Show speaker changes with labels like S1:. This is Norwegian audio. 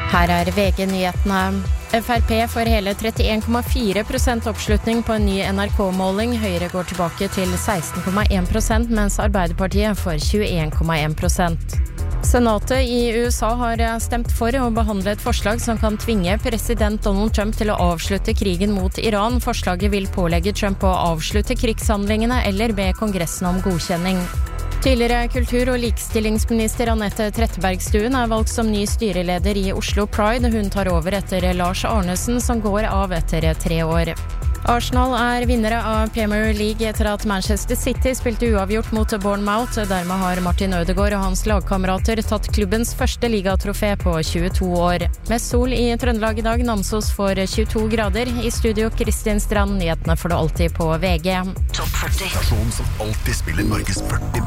S1: Her VG-nyhetene. FRP får hele 31,4% oppslutning på en ny NRK-måling. Høyre går tilbake til 16,1%, mens Arbeiderpartiet får 21,1%. Senatet i USA har stemt for å behandle et forslag som kan tvinge president Donald Trump til å avslutte krigen mot Iran. Forslaget vil pålegge Trump å avslutte krigshandlingene eller be Kongressen om godkjenning. Tidligere kultur- og likestillingsminister Anette Trettebergstuen valgt som ny styreleder i Oslo Pride. Hun tar over etter Lars Arnesen, som går av etter 3 år. Arsenal vinnere av Premier League etter at Manchester City spilte uavgjort mot Bournemouth. Dermed har Martin Ødegaard og hans lagkamerater tatt klubbens første ligatrofé på 22 år. Med sol i Trøndelag i dag, Namsos for 22 grader. I studio Kristin Strand, nyhetene får du alltid på VG.
S2: Topp 40. Stasjon som alltid spiller Norges 40